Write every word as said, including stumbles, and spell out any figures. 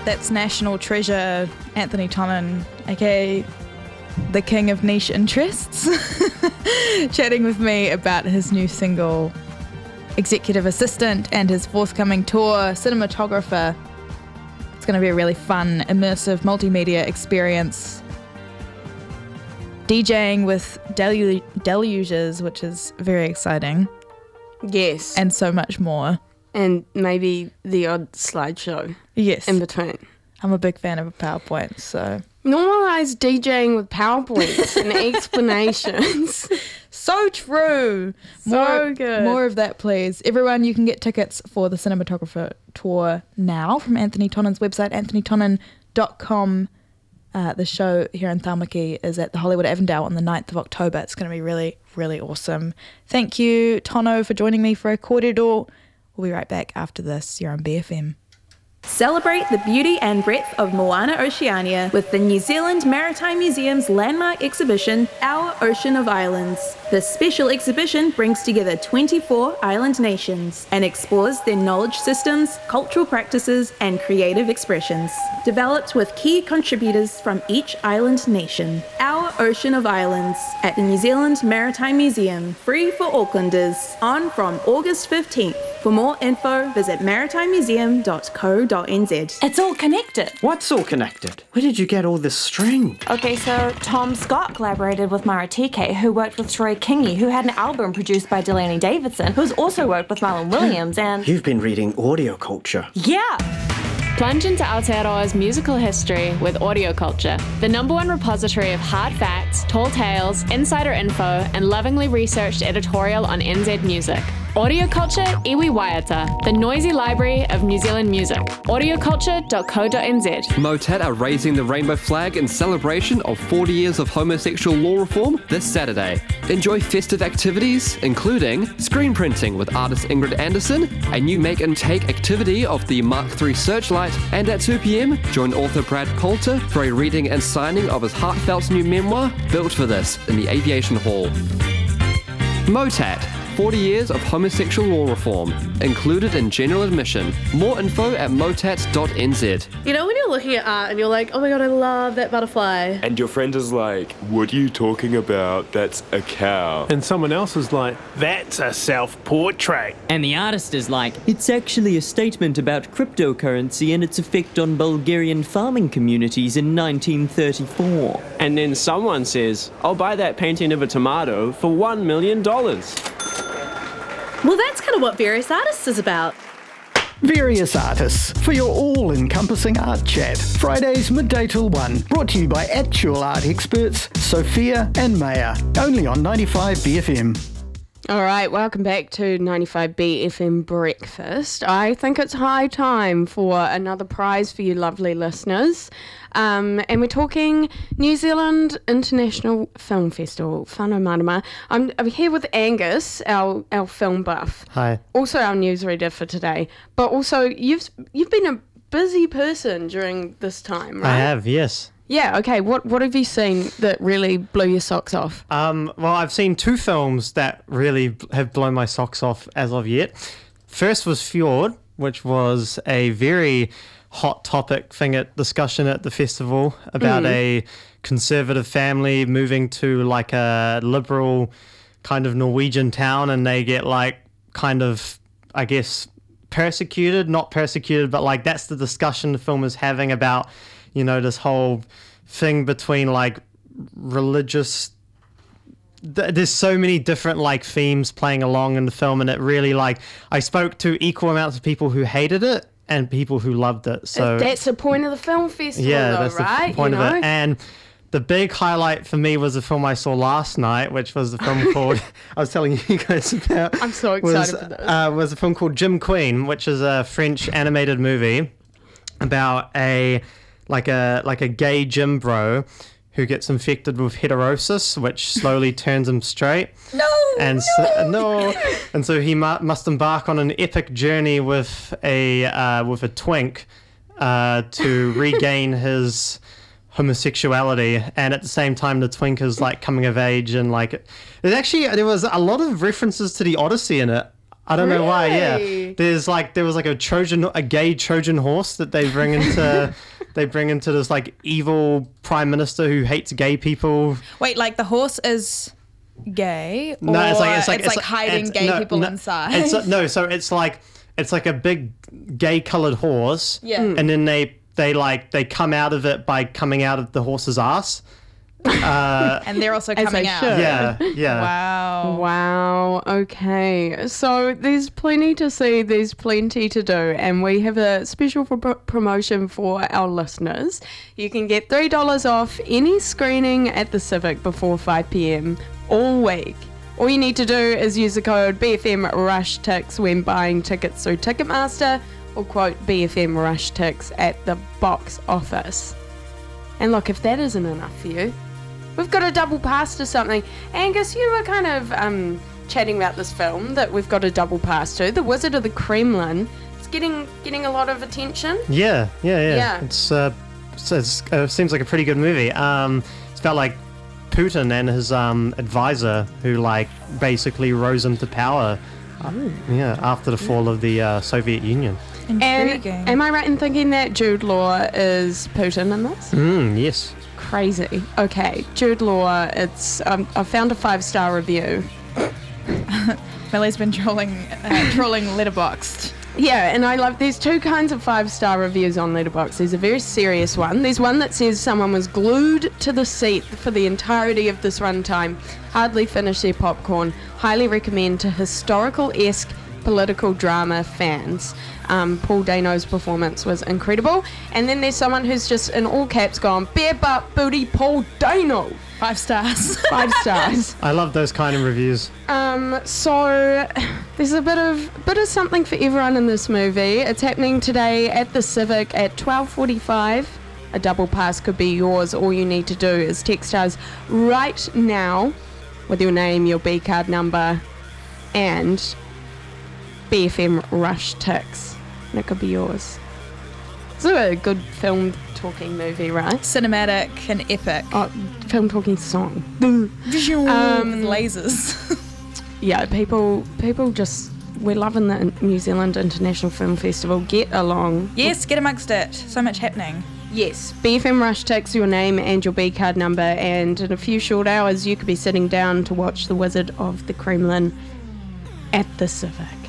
That's National Treasure Anthony Tonnon, aka the king of niche interests, chatting with me about his new single, Executive Assistant, and his forthcoming tour, Cinematographer. It's going to be a really fun, immersive multimedia experience. DJing with delu- deluges, which is very exciting. Yes. And so much more. And maybe the odd slideshow. Yes. In between. I'm a big fan of PowerPoint, so... Normalise DJing with PowerPoints and explanations. So true. So more, good. More of that, please. Everyone, you can get tickets for the Cinematographer tour now from Anthony Tonnon's website, anthony tonnon dot com. Uh, the show here in Tāmaki is at the Hollywood Avondale on the ninth of October. It's going to be really, really awesome. Thank you, Tono, for joining me for a kōrero. We'll be right back after this. You're on B F M. Celebrate the beauty and breadth of Moana Oceania with the New Zealand Maritime Museum's landmark exhibition, Our Ocean of Islands. This special exhibition brings together twenty-four island nations and explores their knowledge systems, cultural practices, and creative expressions. Developed with key contributors from each island nation. Our Ocean of Islands at the New Zealand Maritime Museum, free for Aucklanders, on from August fifteenth. For more info, visit maritime museum dot co dot n z. It's all connected. What's all connected? Where did you get all this string? Okay, so Tom Scott collaborated with Maratike, who worked with Troy Kingi, who had an album produced by Delaney Davidson, who's also worked with Marlon Williams, and... You've been reading audio culture. Yeah! Plunge into Aotearoa's musical history with Audio Culture, the number one repository of hard facts, tall tales, insider info, and lovingly researched editorial on N Z music. Audio Culture Iwi Waiata, the noisy library of New Zealand music. audio culture dot co dot n z. Motet are raising the rainbow flag in celebration of forty years of homosexual law reform this Saturday. Enjoy festive activities, including screen printing with artist Ingrid Anderson, a new make and take activity of the Mark three Searchlight, and at two p.m, join author Brad Poulter for a reading and signing of his heartfelt new memoir, Built for This, in the Aviation Hall. Motat, forty years of homosexual law reform, included in general admission. More info at motat dot n z. You know when you're looking at art and you're like, oh my god, I love that butterfly. And your friend is like, what are you talking about? That's a cow. And someone else is like, that's a self-portrait. And the artist is like, it's actually a statement about cryptocurrency and its effect on Bulgarian farming communities in nineteen thirty-four. And then someone says, I'll buy that painting of a tomato for one million dollars. Well, that's kind of what Various Artists is about. Various Artists, for your all-encompassing art chat. Fridays midday till one. Brought to you by actual art experts, Sophia and Maya. Only on ninety-five B F M. All right, welcome back to ninety-five B F M Breakfast. I think it's high time for another prize for you lovely listeners. Um, and we're talking New Zealand International Film Festival, Whānau Marama. I'm, I'm here with Angus, our, our film buff. Hi. Also our newsreader for today. But also, you've you've been a busy person during this time, right? I have, yes. Yeah, okay. What what have you seen that really blew your socks off? Um, well, I've seen two films that really have blown my socks off as of yet. First was Fjord, which was a very hot topic thing at discussion at the festival about mm. a conservative family moving to like a liberal kind of Norwegian town, and they get like kind of, I guess, persecuted, not persecuted, but like that's the discussion the film is having about, you know, this whole thing between like religious, th- there's so many different like themes playing along in the film, and it really like, I spoke to equal amounts of people who hated it and people who loved it. So that's the point of the film festival, yeah, though, that's right? the point you of know? it. And the big highlight for me was the film I saw last night, which was the film called, I was telling you guys about. I'm so excited was, for this. Uh, was a film called Jim Queen, which is a French animated movie about a like a like a gay gym bro who gets infected with heterosis, which slowly turns him straight. No, and no, so, no. And so he mu- must embark on an epic journey with a uh, with a twink uh, to regain his homosexuality, and at the same time the twink is like coming of age, and like there's actually there was a lot of references to the Odyssey in it. I don't know why. Really? Yeah, there's like there was like a Trojan, a gay Trojan horse that they bring into, they bring into this like evil prime minister who hates gay people. Wait, like the horse is gay? Or No, it's like it's like it's like hiding it's- gay no, people no, inside. It's no, so it's like it's like a big gay colored horse. Yeah. Mm. And then they they like they come out of it by coming out of the horse's ass. Uh, and they're also As coming they out. should. yeah, yeah. Wow. Wow. Okay. So there's plenty to see, there's plenty to do, and we have a special pro- promotion for our listeners. You can get three dollars off any screening at the Civic before five p.m. all week. All you need to do is use the code B F M Rush Tix when buying tickets through Ticketmaster, or quote B F M Rush Tix at the box office. And look, if that isn't enough for you, we've got a double pass to something. Angus, you were kind of um, chatting about this film that we've got a double pass to, The Wizard of the Kremlin. It's getting getting a lot of attention. Yeah, yeah, yeah. Yeah. It's uh, it's, it's uh, seems like a pretty good movie. Um, it's about like Putin and his um advisor who like basically rose into power. Oh. Yeah, after the fall of the uh, Soviet Union. And am I right in thinking that Jude Law is Putin in this? Mm, yes. Crazy. Okay, Jude Law. It's um, I found a five star review. Millie's been trolling, uh, trolling Letterboxd. Yeah, and I love, there's two kinds of five-star reviews on Letterboxd. There's a very serious one. There's one that says someone was glued to the seat for the entirety of this runtime, hardly finished their popcorn, highly recommend to historical-esque political drama fans. Um, Paul Dano's performance was incredible. And then there's someone who's just in all caps gone, bare butt booty Paul Dano. Five stars. Five stars. I love those kind of reviews. Um, so there's a bit of bit of something for everyone in this movie. It's happening today at the Civic at twelve forty-five. A double pass could be yours. All you need to do is text us right now with your name, your B card number, and B F M Rush Tix, and it could be yours. It's a good film talking movie, right? Cinematic and epic. Oh, film talking song. Um, Um, with lasers. Yeah, people people just, we're loving the New Zealand International Film Festival. Get along. Yes, get amongst it. So much happening. Yes, B F M Rush takes your name and your B card number, and in a few short hours you could be sitting down to watch The Wizard of the Kremlin at the Civic.